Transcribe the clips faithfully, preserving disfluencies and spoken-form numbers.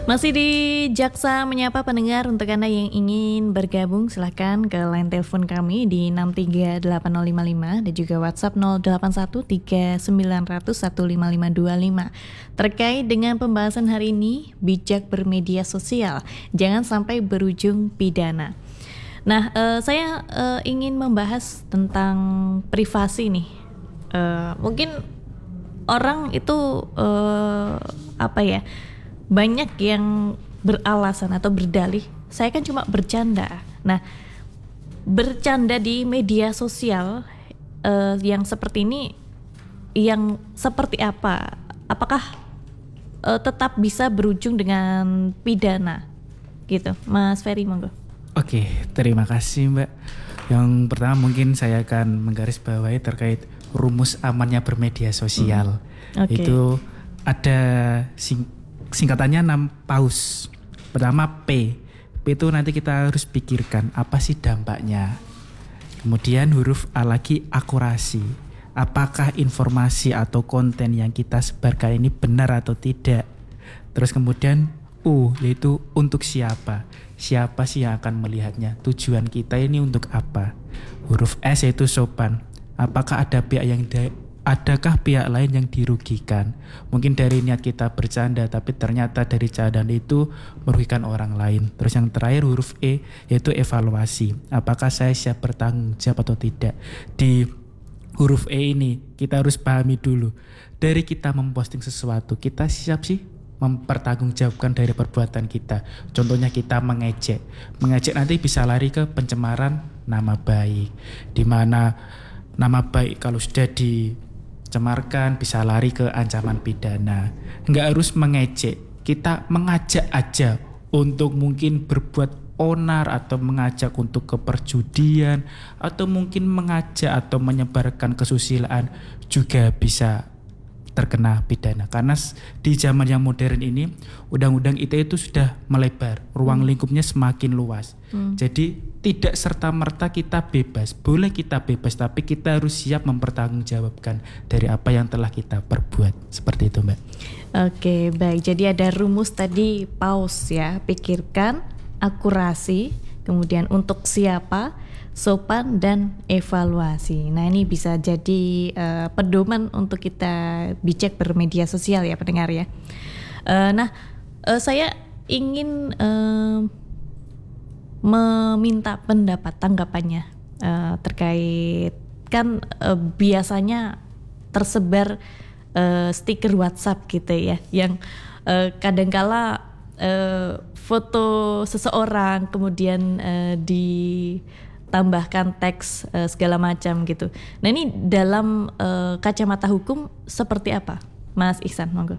Masih di Jaksa Menyapa pendengar, untuk Anda yang ingin bergabung silahkan ke line telepon kami di enam tiga delapan nol lima lima dan juga WhatsApp nol delapan satu tiga sembilan nol nol satu lima lima dua lima. Terkait dengan pembahasan hari ini, bijak bermedia sosial, jangan sampai berujung pidana. Nah, uh, saya uh, ingin membahas tentang privasi nih. Uh, mungkin orang itu uh, apa ya? Banyak yang beralasan atau berdalih, saya kan cuma bercanda. Nah, bercanda di media sosial uh, yang seperti ini, yang seperti apa? Apakah uh, tetap bisa berujung dengan pidana? Gitu, Mas Ferry, monggo. Oke, terima kasih Mbak. Yang pertama mungkin saya akan menggarisbawahi terkait rumus amannya bermedia sosial. Hmm. Okay. Itu ada sing- singkatannya enam paus. Pertama P. P itu nanti kita harus pikirkan apa sih dampaknya. Kemudian huruf A lagi akurasi. Apakah informasi atau konten yang kita sebarkan ini benar atau tidak. Terus kemudian U, yaitu untuk siapa. Siapa sih yang akan melihatnya? Tujuan kita ini untuk apa? Huruf S yaitu sopan. Apakah ada pihak yang da- Adakah pihak lain yang dirugikan? Mungkin dari niat kita bercanda, tapi ternyata dari candaan itu merugikan orang lain. Terus yang terakhir huruf E, yaitu evaluasi. Apakah saya siap bertanggung jawab atau tidak? Di huruf E ini kita harus pahami dulu. Dari kita memposting sesuatu, kita siap sih mempertanggungjawabkan dari perbuatan kita. Contohnya kita mengejek. Mengejek nanti bisa lari ke pencemaran nama baik. Di mana nama baik kalau sudah di cemarkan bisa lari ke ancaman pidana. Nggak harus mengejek, kita mengajak aja untuk mungkin berbuat onar atau mengajak untuk keperjudian atau mungkin mengajak atau menyebarkan kesusilaan juga bisa terkena pidana. Karena di zaman yang modern ini undang-undang I T E itu sudah melebar, ruang hmm. lingkupnya semakin luas. Hmm. Jadi tidak serta-merta kita bebas. Boleh kita bebas, tapi kita harus siap mempertanggungjawabkan dari apa yang telah kita perbuat. Seperti itu, Mbak. Oke, baik. Jadi ada rumus tadi paus ya. Pikirkan, akurasi, kemudian untuk siapa, sopan, dan evaluasi. Nah, ini bisa jadi uh, pedoman untuk kita bijak bermedia sosial ya, pendengar ya. Uh, nah, uh, saya ingin uh, meminta pendapat tanggapannya uh, terkait kan uh, biasanya tersebar uh, stiker WhatsApp gitu ya, yang uh, kadangkala uh, foto seseorang kemudian uh, di tambahkan teks uh, segala macam gitu. Nah, ini dalam uh, kacamata hukum seperti apa, Mas Ihsan? Monggo.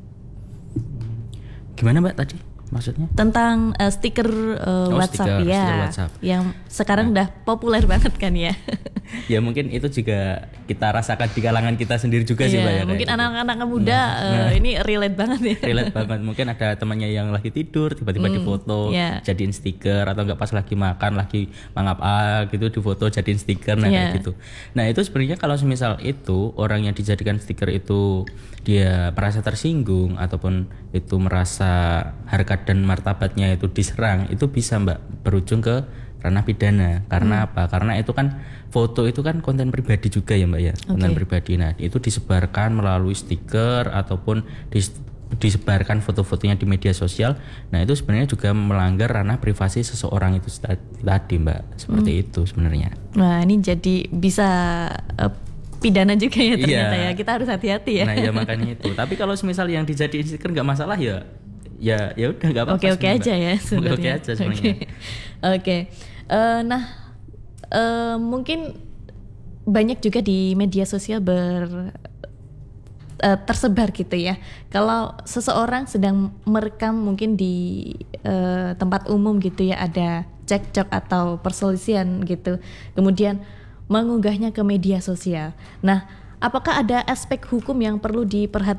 Gimana Mbak tadi maksudnya? Tentang uh, stiker uh, oh, WhatsApp stiker, ya, stiker WhatsApp. Yang sekarang nah. udah populer banget kan ya. Ya mungkin itu juga kita rasakan di kalangan kita sendiri juga sih yeah, Mbak ya. Mungkin gitu. Anak-anak muda nah, uh, nah, ini relate banget ya. Relate banget. Mungkin ada temannya yang lagi tidur tiba-tiba mm, difoto yeah. jadiin stiker, atau enggak pas lagi makan lagi mangap A gitu difoto jadiin stiker nah yeah. kayak gitu. Nah, itu sebenarnya kalau semisal itu orang yang dijadikan stiker itu dia merasa tersinggung ataupun itu merasa harkat dan martabatnya itu diserang, itu bisa Mbak berujung ke ranah pidana. Karena hmm. apa? Karena itu kan foto itu kan konten pribadi juga ya Mbak ya, okay. konten pribadi. Nah, itu disebarkan melalui stiker ataupun dis, disebarkan foto-fotonya di media sosial. Nah, itu sebenarnya juga melanggar ranah privasi seseorang itu tadi Mbak. Seperti hmm. itu sebenarnya. Nah, ini jadi bisa uh, pidana juga ya ternyata yeah. ya. Kita harus hati-hati ya. Nah, ya makanya itu. Tapi kalau misal yang dijadiin stiker nggak masalah ya, ya ya udah nggak apa-apa. Oke-oke aja ya sebenarnya. Oke aja sebenarnya. Oke. Okay. Uh, nah, uh, mungkin banyak juga di media sosial ber uh, tersebar gitu ya. Kalau seseorang sedang merekam mungkin di uh, tempat umum gitu ya, ada cekcok atau perselisihan gitu, kemudian mengunggahnya ke media sosial. Nah, apakah ada aspek hukum yang perlu diperhatikan